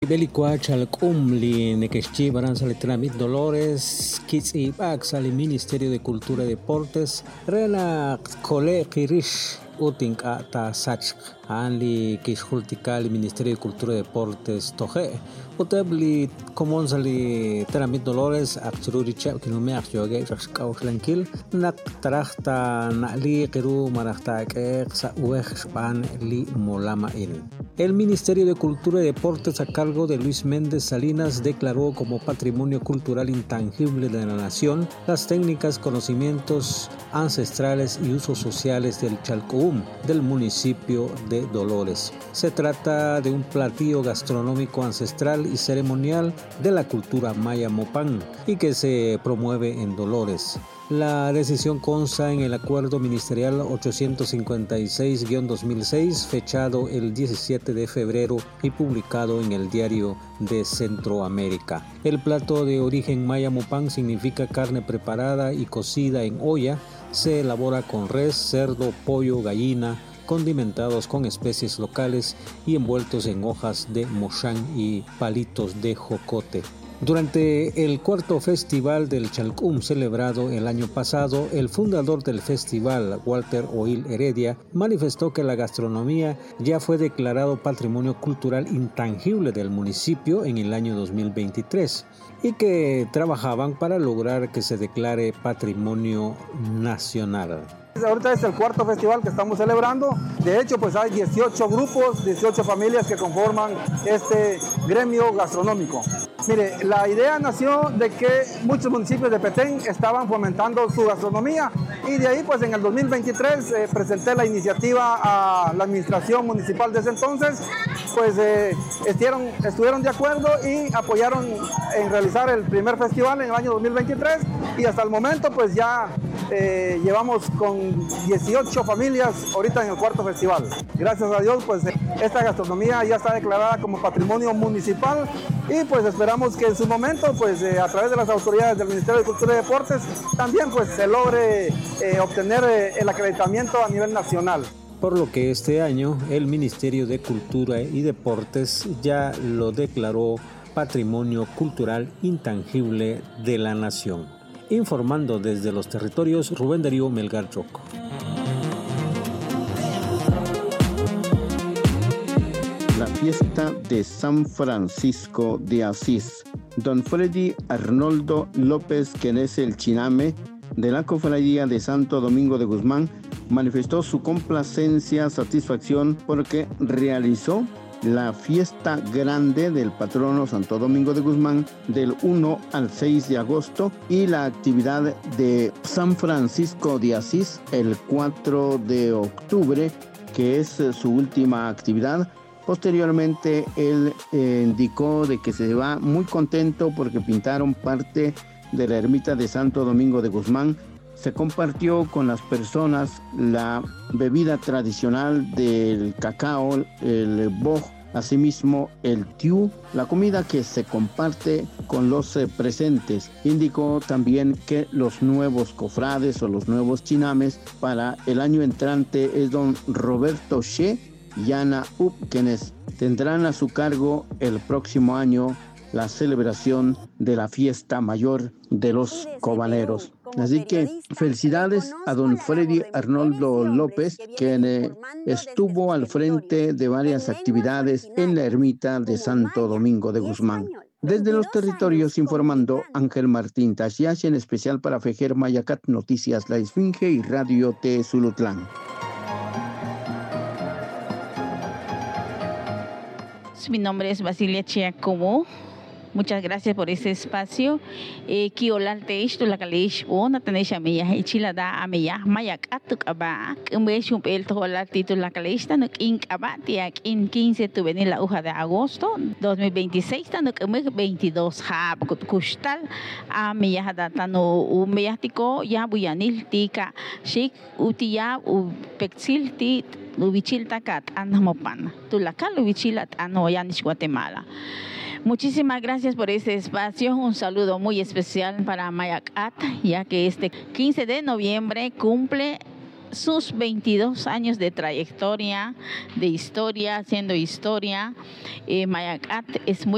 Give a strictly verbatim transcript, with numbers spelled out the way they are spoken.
Belicua Chalcum li Nequechi Baranza Letramit Dolores Kitsi Baxali Ministerio de Cultura y Deportes Rela Cole Kirish Utink Ata Sach Anli Kishultikali Ministerio de Cultura y Deportes Toje Utebli Comonsali Tramit Dolores Akchururi Chap Kinume Akyoge Rakau Lankil Nak Tarachta Nali Kiru Marachta Ek Sa Uexpan Li Molama Il. El Ministerio de Cultura y Deportes a cargo de Luis Méndez Salinas declaró como patrimonio cultural intangible de la nación las técnicas, conocimientos ancestrales y usos sociales del Chalcum del municipio de Dolores. Se trata de un platillo gastronómico ancestral y ceremonial de la cultura maya mopán y que se promueve en Dolores. La decisión consta en el Acuerdo Ministerial ochocientos cincuenta y seis guión dos mil seis, fechado el diecisiete de febrero y publicado en el Diario de Centroamérica. El plato de origen maya mopán significa carne preparada y cocida en olla. Se elabora con res, cerdo, pollo, gallina, condimentados con especies locales y envueltos en hojas de moshán y palitos de jocote. Durante el cuarto festival del Chalcum celebrado el año pasado, el fundador del festival, Walter Oil Heredia, manifestó que la gastronomía ya fue declarado patrimonio cultural intangible del municipio en el año dos mil veintitrés y que trabajaban para lograr que se declare patrimonio nacional. Ahorita es el cuarto festival que estamos celebrando. De hecho, pues hay dieciocho grupos, dieciocho familias que conforman este gremio gastronómico. Mire, la idea nació de que muchos municipios de Petén estaban fomentando su gastronomía y de ahí pues en el dos mil veintitrés eh, presenté la iniciativa a la administración municipal de ese entonces, pues eh, estuvieron, estuvieron de acuerdo y apoyaron en realizar el primer festival en el año dos mil veintitrés y hasta el momento pues ya eh, llevamos con dieciocho familias ahorita en el cuarto festival. Gracias a Dios pues esta gastronomía ya está declarada como patrimonio municipal y pues esperamos que en su momento pues eh, a través de las autoridades del Ministerio de Cultura y Deportes también pues se logre eh, obtener eh, el acreditamiento a nivel nacional. Por lo que este año el Ministerio de Cultura y Deportes ya lo declaró patrimonio cultural intangible de la nación. Informando desde los territorios, Rubén Darío Melgar Choco. La fiesta de San Francisco de Asís. Don Freddy Arnoldo López, quien es el chiname de la Cofradía de Santo Domingo de Guzmán, manifestó su complacencia, satisfacción porque realizó la fiesta grande del patrono Santo Domingo de Guzmán del uno al seis de agosto y la actividad de San Francisco de Asís el cuatro de octubre, que es su última actividad. Posteriormente él eh, indicó de que se va muy contento porque pintaron parte de la ermita de Santo Domingo de Guzmán. Se compartió con las personas la bebida tradicional del cacao, el boj, asimismo el tiu, la comida que se comparte con los eh, presentes. Indicó también que los nuevos cofrades o los nuevos chinames para el año entrante es don Roberto She y Ana Up, quienes tendrán a su cargo el próximo año la celebración de la fiesta mayor de los cobaneros. Así que felicidades a don Freddy Arnoldo López, quien eh, estuvo al frente de varias actividades en la ermita de Santo Domingo de Guzmán. Desde los territorios informando Ángel Martín Tashiash, en especial para Fejer Mayacat Noticias La Esfinge y Radio T Zulutlán. Mi nombre es Basilia Chiacobo. Muchas gracias por este espacio. Kiolante esto la caleish ona tenesha meya ichila da ameya mayak atuk aba. Umbesh un el tola título la caleish tanuk ink aba tiak in quince tu venir la hoja de agosto dos mil veintiséis tanuk umek veintidós hab kustal ameya da tano umeyatiko ya buyanil tika shik utia u pexil ti ubichil takat anmopan. Tulakal ubichilat anoyanis Guatemala. Muchísimas gracias por este espacio. Un saludo muy especial para Mayacat, ya que este quince de noviembre cumple sus veintidós años de trayectoria, de historia, haciendo historia. Eh, Mayacat es muy